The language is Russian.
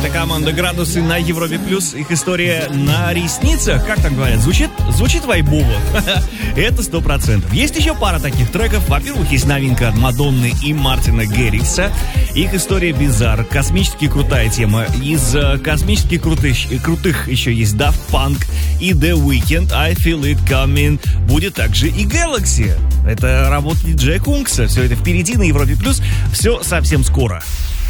Это команда «Градусы» на Европе+. Их история на ресницах, как так говорят, звучит вайбово. Это 100%. Есть еще пара таких треков. Во-первых, есть новинка от Мадонны и Мартина Геррикса. Их история «Bizarre», космически крутая тема. Из космически крутых еще есть Daft Punk и The Weeknd, I Feel It Coming. Будет также и Galaxy. Это работа диджея Кункса. Все это впереди на Европе+. Все совсем скоро.